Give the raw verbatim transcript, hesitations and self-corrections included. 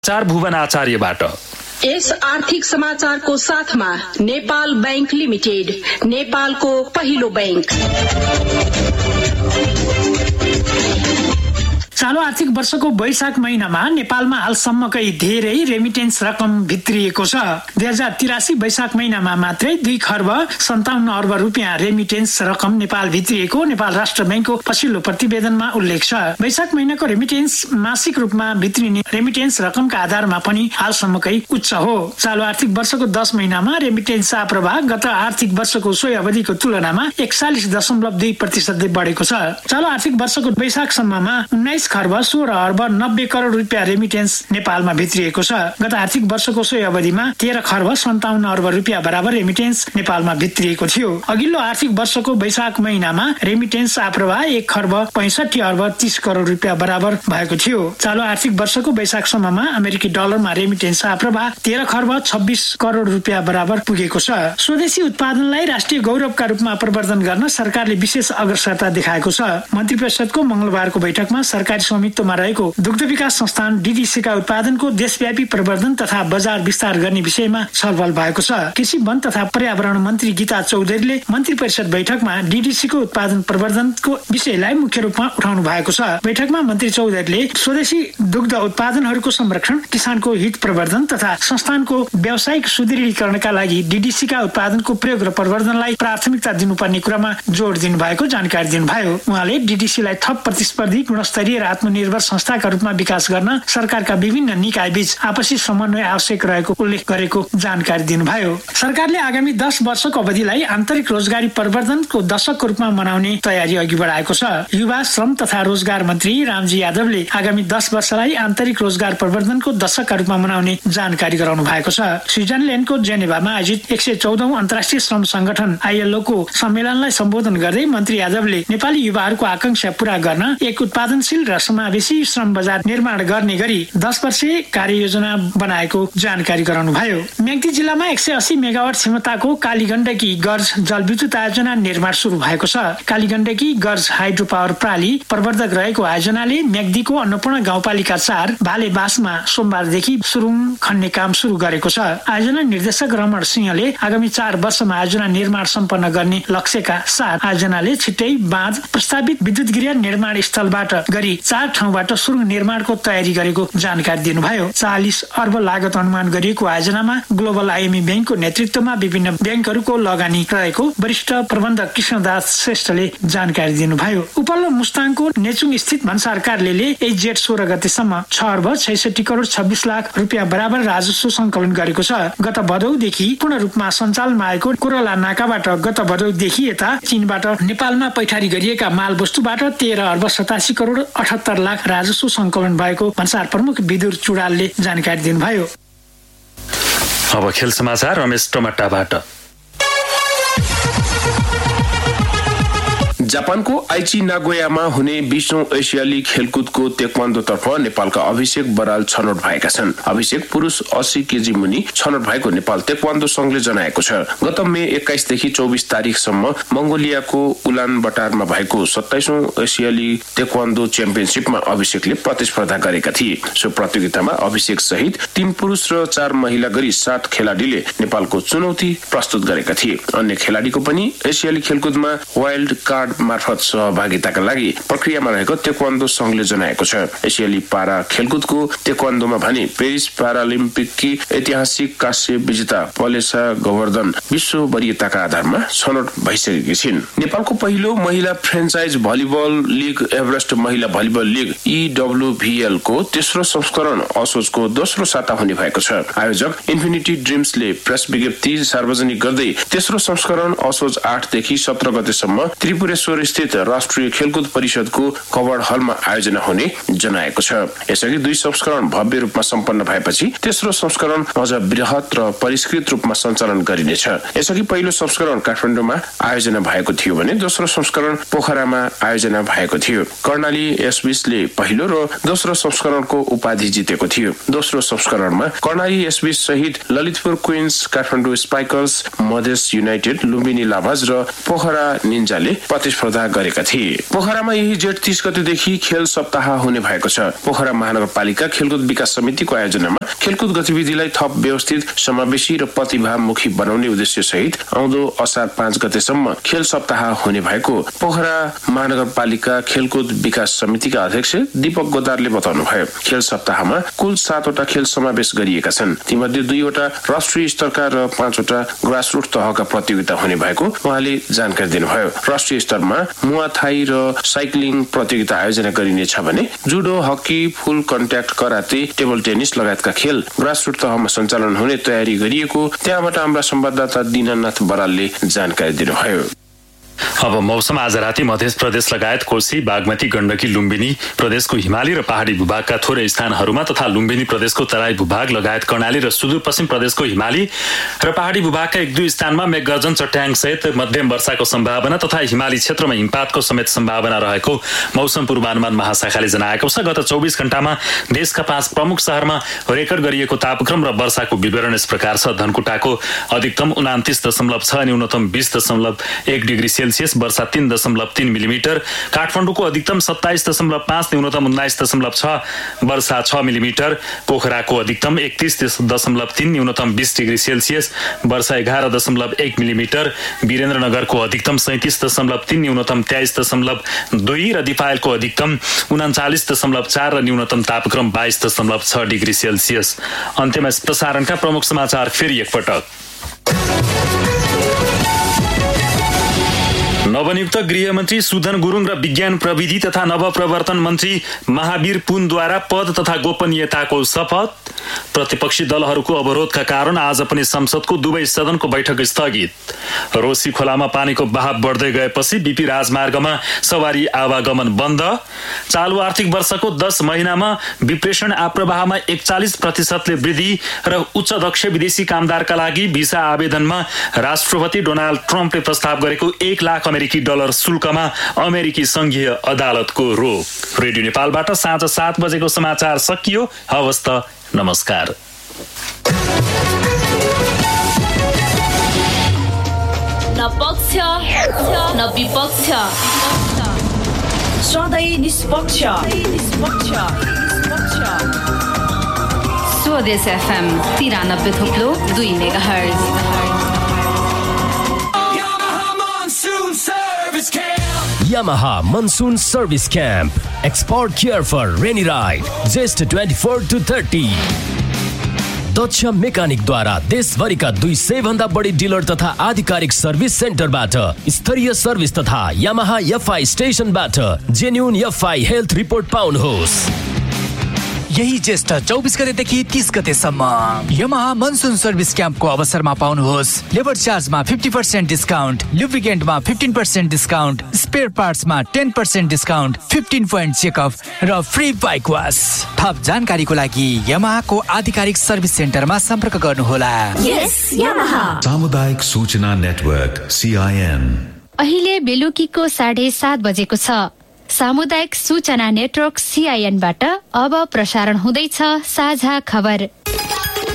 चार भुवन आचार्यबाट यस आर्थिक समाचारको साथमा नेपाल बैंक लिमिटेड, नेपालको पहिलो बैंक। चालू आर्थिक वर्षको वैशाख महिनामा नेपालमा हालसम्मकै धेरै रेमिटेन्स रकम भित्रिएको छ। दुई हजार तिरासी वैशाख महिनामा मात्रै दुई खर्ब सन्ताउन्न अर्ब रुपियाँ रेमिटेन्स रकम नेपाल भित्रिएको नेपाल राष्ट्र बैंकको पछिल्लो प्रतिवेदनमा उल्लेख छ। वैशाख महिनाको रेमिटेन्स मासिक रूपमा भित्रिने रेमिटेन्स रकमका आधारमा पनि हालसम्मकै उच्च हो। चालू आर्थिक वर्षको दस महिनामा रेमिटेन्स प्रवाह गत आर्थिक वर्षको सोही अवधिको तुलनामा एकचालिस दशमलव दुई प्रतिशतले बढेको छ। चालू आर्थिक वर्षको वैशाखसम्ममा उन्नाइस खर्ब सोह्र अर्ब नब्बे करोड रुपियाँ रेमिटेन्स नेपालमा भित्रिएको छ। गत आर्थिक वर्षको सोही अवधिमा तेह्र खर्ब सन्ताउन्न अर्ब रुपियाँ बराबर रेमिटेन्स नेपालमा भित्रिएको थियो। अघिल्लो आर्थिक वर्षको वैशाख महिनामा रेमिटेन्स आप्रवाह एक खर्ब पैंसठी अर्ब तीस करोड रुपियाँ बराबर भएको थियो। चालू आर्थिक वर्षको वैशाखसम्ममा अमेरिकी डलरमा रेमिटेन्स आप्रवाह तेह्र खर्ब छब्बीस करोड रुपियाँ बराबर पुगेको छ। स्वदेशी उत्पादनलाई राष्ट्रिय गौरवका रूपमा प्रवर्धन गर्न सरकारले विशेष अग्रसरता देखाएको छ। मन्त्री परिषदको मंगलबारको बैठकमा सरकारी स्वामित्वमा रहेको दुग्ध विकास संस्थान डीडीसीका उत्पादनको देशव्यापी प्रवर्धन तथा बजार विस्तार गर्ने विषयमा छलफल भएको छ। कृषि वन तथा पर्यावरण मन्त्री गीता चौधरीले मन्त्री परिषद बैठकमा डीडीसीको उत्पादन प्रवर्धनको विषयलाई मुख्य रूपमा उठाउनु भएको छ। बैठकमा मन्त्री चौधरीले स्वदेशी दुग्ध उत्पादनहरूको संरक्षण, किसानको हित प्रवर्धन तथा संस्थानको व्यावसायिक सुदृढीकरणका लागि डीडीसीका उत्पादनको प्रयोग र प्रवर्धनलाई प्राथमिकता दिनुपर्ने कुरामा जोड दिनु भएको जानकारी दिनुभयो। उहाँले डीडीसीलाई थप प्रतिस्पर्धी, गुणस्तरीय र आत्मनिर्भर संस्थाका रूपमा विकास गर्न सरकारका विभिन्न निकाय बीच आपसी समन्वय आवश्यक रहेको उल्लेख गरेको जानकारी दिनुभयो। सरकारले आगामी दस वर्षको अवधिलाई आन्तरिक रोजगारी प्रवर्धनको दशकको रूपमा मनाउने तयारी अघि बढाएको छ। युवा श्रम तथा रोजगार मन्त्री रामजी यादवले आगामी दस वर्षलाई आन्तरिक रोजगार प्रवर्धनको दशकका रूपमा मनाउने जानकारी गराउनु भएको छ। स्विजरल्याण्डको जेनेभामा आयोजित एक सय चौधौं अन्तर्राष्ट्रिय श्रम संगठन आईएलओ को सम्मेलनलाई सम्बोधन गर्दै मन्त्री यादवले नेपाली युवाहरूको आकांक्षा पूरा गर्न एक उत्पादनशील र समावेशी श्रम बजार निर्माण गर्ने गरी दस वर्षीय कार्ययोजना बनाएको जानकारी गराउनु भयो। म्याग्दी जिल्लामा एक सय अस्सी मेगावाट क्षमताको कालीगण्डकी गर्ज जलविद्युत आयोजना निर्माण शुरू भएको छ। कालीगण्डकी गर्ज हाइड्रो पावर प्रणाली प्रवर्धक रहेको आयोजनाले म्याग्दीको अन्नपूर्ण गाउँपालिका चार भालेबासमा सोमबारदेखि सुरुङ खन्ने काम शुरू गरेको छ। आयोजना निर्देशक रमण सिंहले आगामी चार वर्षमा आयोजना निर्माण सम्पन्न गर्ने लक्ष्यका साथ आयोजनाले छिट्टै बाँध प्रस्तावित विद्युत गृह निर्माण स्थलबाट गरी चार ठाउँबाट सुरुङ निर्माणको तयारी गरेको जानकारी दिनुभयो। चालीस अर्ब लागत अनुमान गरिएको आयोजनामा ग्लोबल आइएमई बैंकको नेतृत्वमा विभिन्न बैंकहरूको लगानी रहेको वरिष्ठ प्रबन्धक कृष्णदास श्रेष्ठले जानकारी दिनुभयो। उपल्लो मुस्ताङको नेचुङ स्थित भन्सार कार्यालयले यही जेठ सोह्र गतेसम्म छ अर्ब छैसठी करोड छब्बीस लाख रुपियाँ बराबर राजस्व संकलन गरेको छ। गत भदौदेखि पूर्ण रूपमा सञ्चालनमा आएको कोरला नाकाबाट गत भदौदेखि यता चीनबाट नेपालमा पैठारी गरिएका माल वस्तुबाट तेह्र अर्ब सतासी करोड अठहत्तर लाख राजस्व संकलन भएको भन्सार प्रमुख विदुर चुडालले जानकारी दिनुभयो। अब खेल समाचार रमेश टमट्टाबाट। जापानको आइची नागोयामा हुने बीसौं एसियाली खेलकुदको तेक्वान्दोतर्फ नेपालका अभिषेक बराल छनौट भएका छन्। अभिषेक पुरुष अस्सी केजी मुनि छनौट भएको नेपाल तेक्वान्दो संघले जनाएको छ। गत मे एक्काइसदेखि चौबिस तारिकसम्म मंगोलियाको उलान बटारमा भएको सत्ताइसौं एसियाली तेक्वान्दो च्याम्पियनशिपमा अभिषेकले प्रतिस्पर्धा गरेका थिए। सो प्रतियोगितामा अभिषेक सहित तीन पुरुष र चार महिला गरी सात खेलाडीले नेपालको चुनौती प्रस्तुत गरेका थिए। अन्य खेलाडीको पनि एसियाली खेलकुदमा वाइल्ड कार्ड मार्फत सहभागिताका लागि प्रक्रियामा रहेको तेक्वान्दो संघले जनाएको छ। एसियाली पारा खेलकुदको तेक्वान्दोमा भने पेरिस प्यारालिम्पिककी ऐतिहासिक कांस्य विजेता पलेसा गोवर्धन विश्व वरियताका आधारमा छनौट भइसकेकी छिन्। नेपालको पहिलो महिला फ्रेन्चाइज भलिबल लिग एभरेस्ट महिला भलिबल लिग ईडब्ल्यूभीएल को तेस्रो संस्करण असोजको दोस्रो साता हुने भएको छ। आयोजक इन्फिनिटी ड्रिम्सले प्रेस विज्ञप्ति सार्वजनिक गर्दै तेस्रो संस्करण असोज आठदेखि सत्र गतेसम्म त्रिपुरेश्वर स्थित राष्ट्रिय खेलकुद परिषदको कवर्ड हलमा आयोजना हुने जनाएको छ। यसअघि दुई संस्करण भव्य रूपमा सम्पन्न भएपछि तेस्रो संस्करण अझ बृहत र परिष्कृत रूपमा सञ्चालन गरिनेछ। यसअघि पहिलो संस्करण काठमाडौँमा आयोजना भएको थियो भने दोस्रो संस्करण पोखरामा आयोजना भएको थियो। कर्णाली एसबीसले पहिलो र दोस्रो संस्करणको उपाधि जितेको थियो। दोस्रो संस्करणमा कर्णाली एसबीस सहित Lalitpur queens, Kathmandu Spikers, Madhes United, Lumbini लाभाज र पोखरा निन्जाले प्रतिस्पर्धा गरेका थिए। पोखरामा यही जेठ तीस गतेदेखि खेल सप्ताह हुने भएको छ। पोखरा महानगरपालिका खेलकुद विकास समितिको आयोजनामा खेलकुद गतिविधिलाई थप व्यवस्थित, समावेशी र प्रतिभामुखी बनाउने उद्देश्य सहित आउँदो असार पाँच गतेसम्म खेल सप्ताह हुने भएको पोखरा महानगरपालिका खेलकुद विकास समितिका अध्यक्ष दीपक गोदारले बताउनु भयो। खेल सप्ताहमा कुल सातवटा खेल समावेश गरिएका छन्। तीमध्ये दुईवटा राष्ट्रिय स्तरका र पाँचवटा ग्रासरुट तहका प्रतियोगिता हुने भएको उहाँले जानकारी दिनुभयो। राष्ट्रिय स्तरमा मुवा थाई र साइक्लिङ प्रतियोगिता आयोजना गरिनेछ भने जुडो, हकी, फुल कन्ट्याक्ट, कराते, टेबल टेनिस लगायतका खेल ग्रासरुट तहमा सञ्चालन हुने तयारी गरिएको त्यहाँबाट हाम्रा संवाददाता दीननाथ बरालले जानकारी दिनुभयो। अब मौसम। आज राति मध्य प्रदेश लगायत कोशी, बागमती, गण्डकी, लुम्बिनी प्रदेशको हिमाली र पहाडी भूभागका थोरै स्थानहरूमा तथा लुम्बिनी प्रदेशको तराई भूभाग लगायत कर्णाली र सुदूरपश्चिम प्रदेशको हिमाली र पहाडी भूभागका एक दुई स्थानमा मेघगर्जन, चट्याङ सहित मध्यम वर्षाको सम्भावना तथा हिमाली क्षेत्रमा हिमपातको समेत सम्भावना रहेको मौसम पूर्वानुमान महाशाखाले जनाएको छ। गत चौबिस घण्टामा देशका पाँच प्रमुख शहरमा रेकर्ड गरिएको तापक्रम र वर्षाको विवरण यस प्रकार छ। धनकुटाको अधिकतम उनातिस दशमलव छ, न्यूनतम बीस दशमलव एक डिग्री सेल्सियस, वर्षा तीन दशमलव तीन मिलिमिटर। काठमाडौँको अधिकतम सत्ताइस दशमलव पाँच, न्यूनतम उन्नाइस दशमलव छ, वर्षा छ मिलिमिटर। पोखराको अधिकतम एकतीस दशमलव तीन, न्यूनतम बीस डिग्री सेल्सियस, वर्षा एघार दशमलव एक मिलिमिटर। वीरेन्द्रनगरको अधिकतम सैंतिस दशमलव तीन, न्यूनतम तेइस दशमलव दुई र दिपायलको अधिकतम उन्चालिस दशमलव चार र न्यूनतम तापक्रम बाइस दशमलव छ डिग्री सेल्सियस। अन्त्यमा प्रसारणका प्रमुख समाचार फेरि एकपटक। नवनियुक्त गृहमन्त्री सुधन गुरुङ र विज्ञान प्रविधि तथा नवप्रवर्तन मन्त्री महावीर पुनद्वारा पद तथा गोपनीयताको शपथ। प्रतिपक्षी दलहरूको अवरोधका कारण आज पनि संसदको दुवै सदनको बैठक स्थगित। रोसी खोलामा पानीको बहाव बढ्दै गएपछि बीपी राजमार्गमा सवारी आवागमन बन्द। चालु आर्थिक वर्षको दस महिनामा विप्रेषण आप्रवाहमा एकचालिस प्रतिशतले वृद्धि र उच्च दक्ष विदेशी कामदारका लागि भिसा आवेदनमा राष्ट्रपति डोनाल्ड ट्रम्पले प्रस्ताव गरेको एक लाख अमेरिकी डलर शुल्कमा अमेरिकी संघीय अदालतको रोक। रेडियो नेपालबाट साँझ सात बजेको समाचार सकियो। हवस् त, नमस्कार। न पक्ष न विपक्ष, सधैँ निष्पक्ष। स्वदेश एफएम तिरानब्बे थोप्लो दुई megahertz. Yamaha Monsoon Service Camp. Expert care for rainy ride. Just twenty-four to thirty. दक्ष मेकानिकद्वारा देशभरिका दुई सय भन्दा बढी डिलर तथा आधिकारिक सर्भिस सेन्टरबाट स्तरीय सर्भिस तथा यामाहा एफआई स्टेशनबाट जेन्युन एफआई हेल्थ रिपोर्ट पाउनुहोस्। यही ज्येष्ठ चौबिस गतेदेखि तीस गतेसम्म यमाहा मनसुन सर्भिस क्याम्पको अवसरमा पाउनुहोस् labour चार्जमा fifty percent discount, लुब्रिकेन्टमा fifteen percent discount, spare पार्ट्समा ten percent discount, fifteen point checkup र फ्री बाइक वास। थप जानकारीको लागि यमाहाको आधिकारिक सर्भिस सेन्टरमा सम्पर्क गर्नुहोला। यस यमाहा सामुदायिक सूचना नेटवर्क सीआईएन। अहिले बेलुकीको साढे सात बजेको छ। सामुदायिक सूचना नेटवर्क सीआईएनबाट अब प्रसारण हुँदैछ साझा खबर।